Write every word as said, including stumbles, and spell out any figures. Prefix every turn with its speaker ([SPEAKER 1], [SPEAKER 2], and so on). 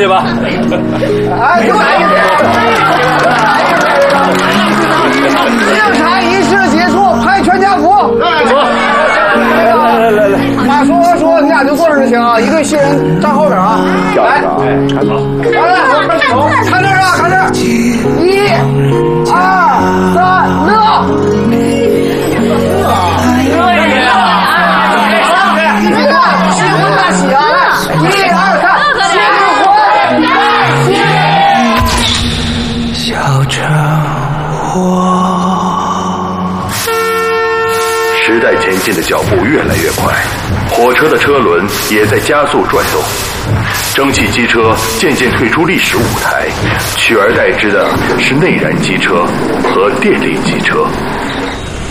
[SPEAKER 1] 对吧？
[SPEAKER 2] 哎，就啥意思？敬茶仪式结束，拍全家福。来来来来，妈说完说，你俩就坐这就行啊，一队新人站后边啊。来，看好，来来，我们走，看这儿啊，看这儿，一、二、三，乐。新婚大喜啊！一二三，新婚小城我。
[SPEAKER 3] 时代前进的脚步越来越快，火车的车轮也在加速转动，蒸汽机车渐渐退出历史舞台，取而代之的是内燃机车和电力机车。